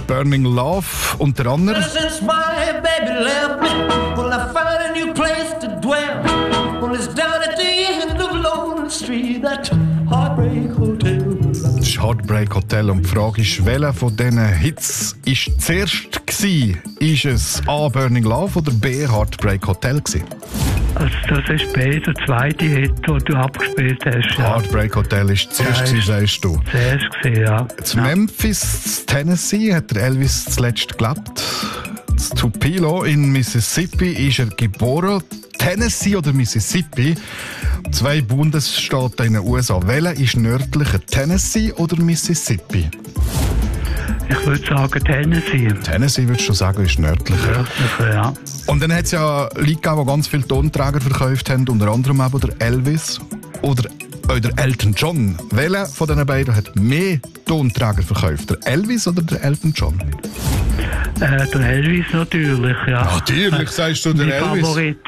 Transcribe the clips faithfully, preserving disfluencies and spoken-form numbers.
Burning Love unter anderem. Since my baby left me, will I find a new place to dwell? Well, it's down at the end of Lonely Street, that Heartbreak Hotel. Das ist Heartbreak Hotel und die Frage ist, welcher von diesen Hits war zuerst gewesen? Ist es A. Burning Love oder B. Heartbreak Hotel gewesen? Also das ist B, der zweite Hit, den du abgespielt hast. Ja. Heartbreak Hotel ist zuerst gewesen, sagst du. Zuerst gewesen, ja. In Memphis, Tennessee, hat der Elvis zuletzt gelebt. In Tupelo in Mississippi ist er geboren. Tennessee oder Mississippi? Zwei Bundesstaaten in den U S A. Welcher ist nördlicher, Tennessee oder Mississippi? Ich würde sagen Tennessee. Tennessee würdest du sagen, ist nördlicher. Ja, ja. Und dann hat es ja Leute gegeben, die ganz viele Tonträger verkauft haben, unter anderem eben der Elvis oder auch der Elton John. Welcher von diesen beiden hat mehr Tonträger verkauft? Der Elvis oder der Elton John? Äh, der Elvis natürlich, ja. Natürlich sagst du der mein Elvis. Favorit.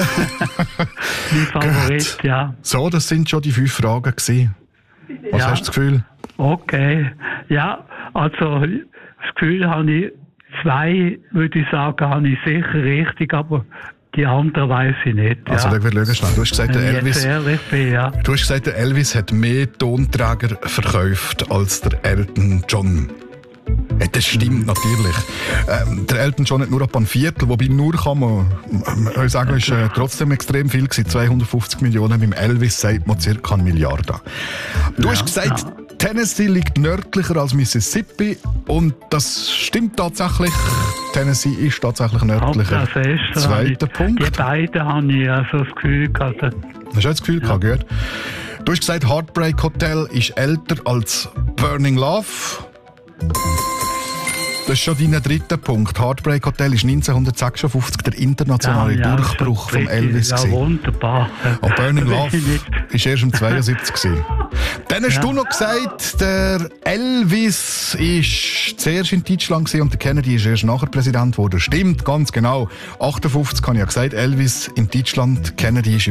mein Favorit, ja. So, das sind schon die fünf Fragen gewesen. Was ja. hast du das Gefühl? Okay, ja, also das Gefühl habe ich, zwei, würde ich sagen, habe ich sicher richtig, aber die anderen weiss ich nicht. Ja. Also, wir schauen schnell. Du hast gesagt, der Wenn ich Elvis, jetzt ehrlich bin, ja. du hast gesagt, der Elvis hat mehr Tonträger verkauft als der Elton John. Ja, das stimmt natürlich. Ähm, der Elton John hat nur ab ein Viertel, wobei nur kann man, man sagen, ist äh, trotzdem extrem viel gewesen. zweihundertfünfzig Millionen, beim Elvis sagt man circa eine Milliarde. Du Ja, hast gesagt, ja. Tennessee liegt nördlicher als Mississippi und das stimmt tatsächlich. Tennessee ist tatsächlich nördlicher. Ob das ist, so Zweiter ich, Punkt. Die beiden habe ich ja so das Gefühl gehabt. Hast du das Gefühl gehabt, gut? Du hast gesagt, Heartbreak Hotel ist älter als Burning Love. Das ist schon dein dritter Punkt. Heartbreak Hotel ist neunzehnhundertsechsundfünfzig der internationale Ja, ja, Durchbruch schon vom Elvis. Ja, gewesen. wunderbar. Und Burning Da Love bin ich nicht- ist erst im zweiundsiebzig gewesen. Dann hast Ja. du noch gesagt, der Elvis ist zuerst in Deutschland gewesen und der Kennedy ist erst nachher Präsident geworden. Stimmt, ganz genau. achtundfünfzig habe ich ja gesagt, Elvis in Deutschland, Kennedy ist im